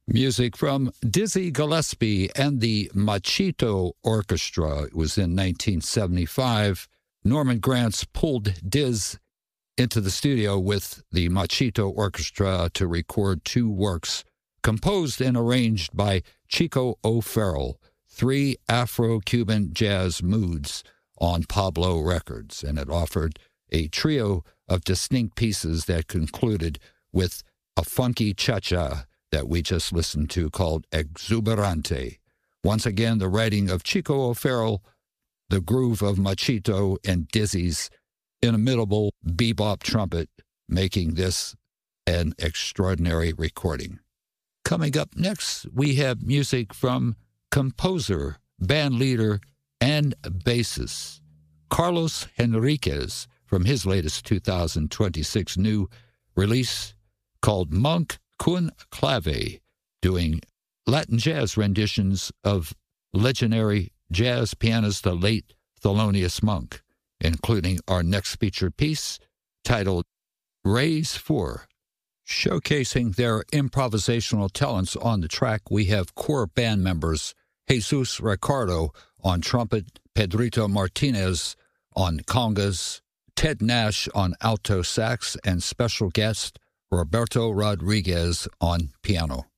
Music from Dizzy Gillespie and the Machito Orchestra. It was in 1975. Norman Granz pulled Diz into the studio with the Machito Orchestra to record two works composed and arranged by Chico O'Farrill, three Afro-Cuban jazz moods on Pablo Records, and it offered a trio of distinct pieces that concluded with a funky cha-cha that we just listened to called Exuberante. Once again, the writing of Chico O'Farrill, the groove of Machito, and Dizzy's inimitable bebop trumpet, making this an extraordinary recording. Coming up next, we have music from composer, band leader, and bassist Carlos Henriquez from his latest 2026 new release called Monk Kun Clave, doing Latin jazz renditions of legendary jazz pianist the late Thelonious Monk, including our next featured piece titled Raise 4. Showcasing their improvisational talents on the track, we have core band members Jesus Ricardo on trumpet, Pedrito Martinez on congas, Ted Nash on alto sax, and special guest Roberto Rodriguez on piano.